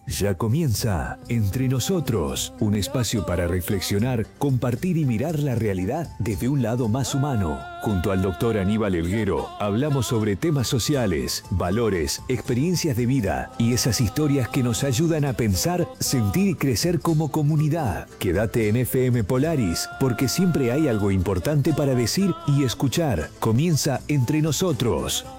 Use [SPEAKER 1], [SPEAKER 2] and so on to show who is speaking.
[SPEAKER 1] Ya comienza Entre Nosotros, un espacio para reflexionar, compartir y mirar la realidad desde un lado más humano. Junto al doctor Aníbal Elguero, hablamos sobre temas sociales, valores, experiencias de vida y esas historias que nos ayudan a pensar, sentir y crecer como comunidad. Quédate en FM Polaris, porque siempre hay algo importante para decir y escuchar. Comienza Entre Nosotros.